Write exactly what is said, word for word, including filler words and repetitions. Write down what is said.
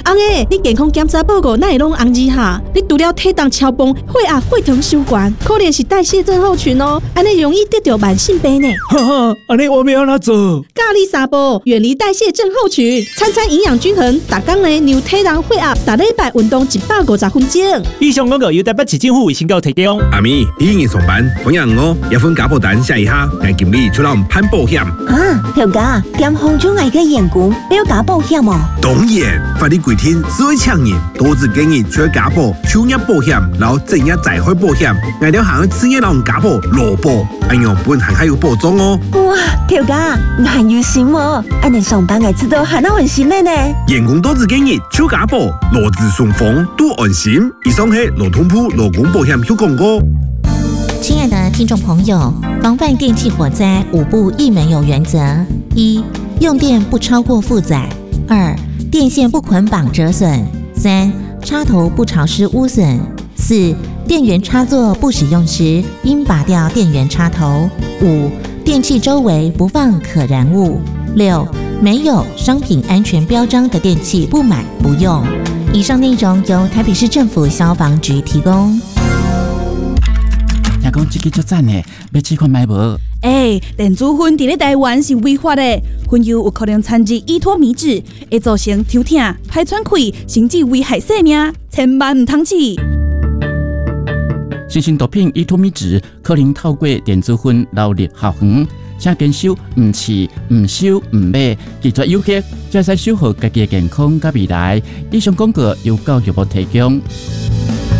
翁诶，你健康检查报告哪会拢红字哈？你除了体重超磅、血压、血糖收悬，可能是代谢症候群哦，安尼容易得到慢性病呢。 哈哈，安尼我要安怎做？ 咖喱沙煲，远离代谢症候群，餐餐营养均衡，逐工呢让体重血压，逐礼拜运动一百五十分钟。 以上广告由台北市政府卫生局提供。 阿咪，你已经上班，同样哦，一份家保单写一下，来经理出来攀保险。 啊，条家点红中爱嘅员工要加保险哦。 当然，法律规定，所有厂人多只建议除了家保、就业保险，然后正业再开保险，挨了行职业人家保、劳保，哎呦，本行还有保障哦。 哇，条家蛮有心哦，安尼上班爱知道还那温馨的呢。 员工多只建议除家保，劳资双方都安心。以上是劳通部劳工保险有广告。 亲爱的听众朋友，防范电器火灾五不一没有原则：一、用电不超过负载；二、电线不捆绑折损；三、插头不潮湿污损；四、电源插座不使用时，应拔掉电源插头；五、电器周围不放可燃物；六、没有商品安全标章的电器不买不用。以上内容由台北市政府消防局提供。 听讲这个足赞的，要试看买无？ 哎、欸，电子烟伫咧台湾是违法的，烟油有可能掺入依托米酯，会造成头痛、排喘气，甚至危害生命，千万唔通试。 新型毒品依托米酯可能透过电子烟流入校园，请坚守唔试、唔收、唔买，拒绝有效，才使守护家己的健康甲未来。以上广告由教育部提供。